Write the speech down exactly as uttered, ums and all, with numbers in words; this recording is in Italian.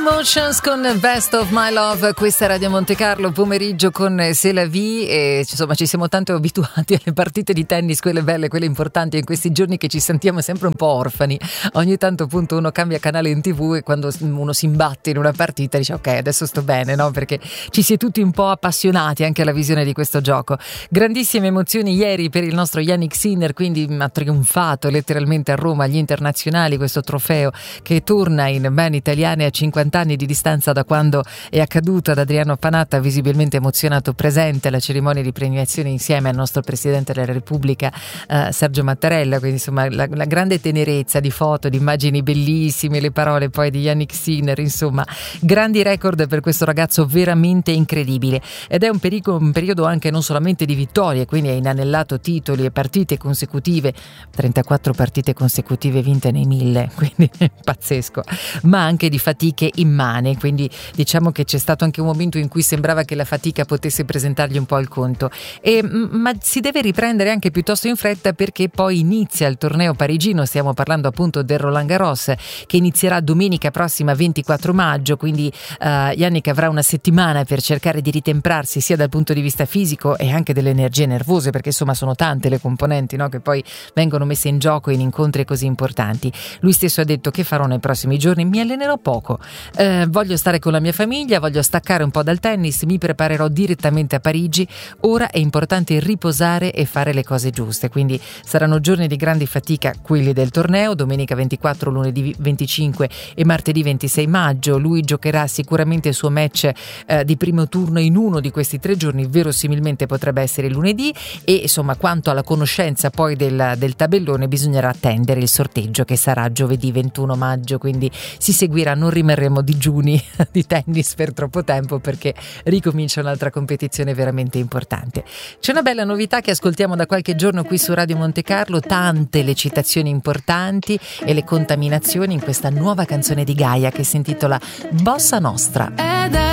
Emotions con Best of My Love, questa è Radio Monte Carlo, pomeriggio con C'est la vie e insomma ci siamo tanto abituati alle partite di tennis, quelle belle, quelle importanti, in questi giorni che ci sentiamo sempre un po' orfani. Ogni tanto appunto uno cambia canale in tv e quando uno si imbatte in una partita dice ok, adesso sto bene, no? Perché ci si è tutti un po' appassionati anche alla visione di questo gioco. Grandissime emozioni ieri per il nostro Jannik Sinner, quindi ha trionfato letteralmente a Roma agli internazionali, questo trofeo che torna in mani italiane a cinquanta anni di distanza da quando è accaduto ad Adriano Panatta, visibilmente emozionato, presente alla cerimonia di premiazione insieme al nostro Presidente della Repubblica eh, Sergio Mattarella, quindi insomma la, la grande tenerezza di foto, di immagini bellissime, le parole poi di Jannik Sinner, insomma grandi record per questo ragazzo veramente incredibile, ed è un, perico, un periodo anche non solamente di vittorie, quindi ha inanellato titoli e partite consecutive, trentaquattro partite consecutive vinte nei mille, quindi pazzesco, ma anche di fatiche immane, quindi diciamo che c'è stato anche un momento in cui sembrava che la fatica potesse presentargli un po' il conto, e, ma si deve riprendere anche piuttosto in fretta perché poi inizia il torneo parigino, stiamo parlando appunto del Roland Garros che inizierà domenica prossima ventiquattro maggio, quindi uh, Jannik avrà una settimana per cercare di ritemprarsi sia dal punto di vista fisico e anche delle energie nervose, perché insomma sono tante le componenti, no, che poi vengono messe in gioco in incontri così importanti. Lui stesso ha detto: che farò nei prossimi giorni? Mi allenerò poco, eh, voglio stare con la mia famiglia, voglio staccare un po' dal tennis, mi preparerò direttamente a Parigi, ora è importante riposare e fare le cose giuste, quindi saranno giorni di grande fatica quelli del torneo, domenica ventiquattro, lunedì venticinque e martedì ventisei maggio. Lui giocherà sicuramente il suo match eh, di primo turno in uno di questi tre giorni, verosimilmente potrebbe essere lunedì, e insomma quanto alla conoscenza poi del, del tabellone bisognerà attendere il sorteggio che sarà giovedì ventuno maggio, quindi si seguirà, non rimarremo digiuni di tennis per troppo tempo perché ricomincia un'altra competizione veramente importante. C'è una bella novità che ascoltiamo da qualche giorno qui su Radio Monte Carlo, tante le citazioni importanti e le contaminazioni in questa nuova canzone di Gaia che si intitola Bossa Nostra.